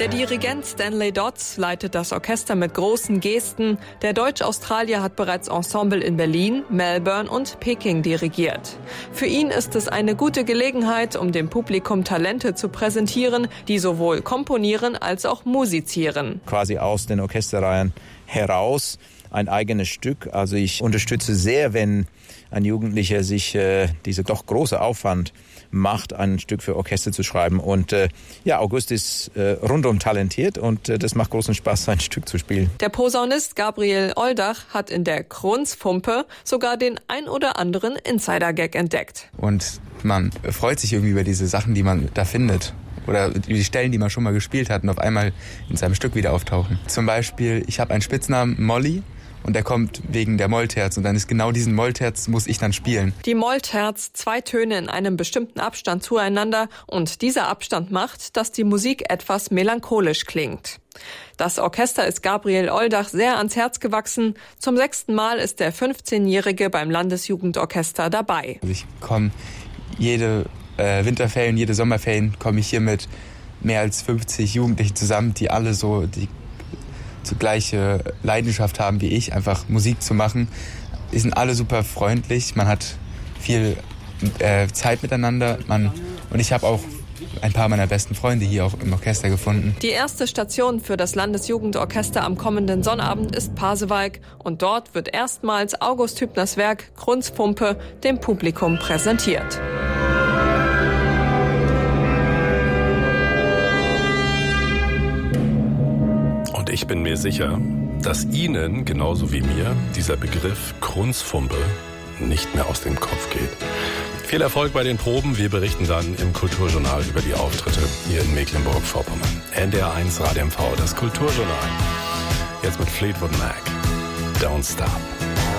Der Dirigent Stanley Dodds leitet das Orchester mit großen Gesten. Der Deutsch-Australier hat bereits Ensemble in Berlin, Melbourne und Peking dirigiert. Für ihn ist es eine gute Gelegenheit, um dem Publikum Talente zu präsentieren, die sowohl komponieren als auch musizieren. Quasi aus den Orchesterreihen heraus ein eigenes Stück. Also ich unterstütze sehr, wenn ein Jugendlicher sich diese doch große Aufwand macht, ein Stück für Orchester zu schreiben. Und August ist rundum talentiert und das macht großen Spaß, sein Stück zu spielen. Der Posaunist Gabriel Oldach hat in der Krunzpumpe sogar den ein oder anderen Insider-Gag entdeckt. Und man freut sich irgendwie über diese Sachen, die man da findet. Oder die Stellen, die man schon mal gespielt hat und auf einmal in seinem Stück wieder auftauchen. Zum Beispiel, ich habe einen Spitznamen, Molly. Und der kommt wegen der Mollterz. Und dann ist genau diesen Mollterz muss ich dann spielen. Die Mollterz, 2 Töne in einem bestimmten Abstand zueinander. Und dieser Abstand macht, dass die Musik etwas melancholisch klingt. Das Orchester ist Gabriel Oldach sehr ans Herz gewachsen. Zum 6. Mal ist der 15-Jährige beim Landesjugendorchester dabei. Also ich komme jede Winterferien, jede Sommerferien komme ich hier mit mehr als 50 Jugendlichen zusammen, die alle so die gleiche Leidenschaft haben wie ich, einfach Musik zu machen. Die sind alle super freundlich, man hat viel Zeit miteinander und ich habe auch ein paar meiner besten Freunde hier auch im Orchester gefunden. Die erste Station für das Landesjugendorchester am kommenden Sonnabend ist Pasewalk und dort wird erstmals August Hübners Werk Krunzpumpe dem Publikum präsentiert. Und ich bin mir sicher, dass Ihnen, genauso wie mir, dieser Begriff Krunzpumpe nicht mehr aus dem Kopf geht. Viel Erfolg bei den Proben. Wir berichten dann im Kulturjournal über die Auftritte hier in Mecklenburg-Vorpommern. NDR 1 Radio MV, das Kulturjournal. Jetzt mit Fleetwood Mac. Don't Stop.